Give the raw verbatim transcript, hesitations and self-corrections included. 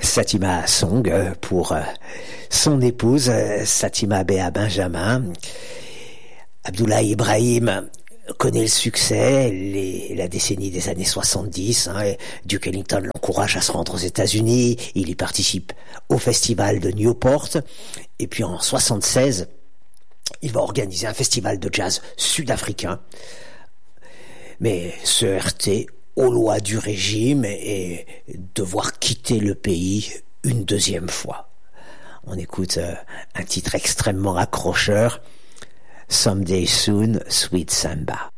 Satima Song pour son épouse Satima Béa Benjamin. Abdoulaye Ibrahim connaît le succès, les, la décennie des années soixante-dix. Hein, Duke Ellington l'encourage à se rendre aux États-Unis. Il y participe au festival de Newport. Et puis en soixante-seize, il va organiser un festival de jazz sud-africain. Mais se heurter aux lois du régime et devoir quitter le pays une deuxième fois. On écoute un titre extrêmement accrocheur, Someday Soon, Sweet Samba.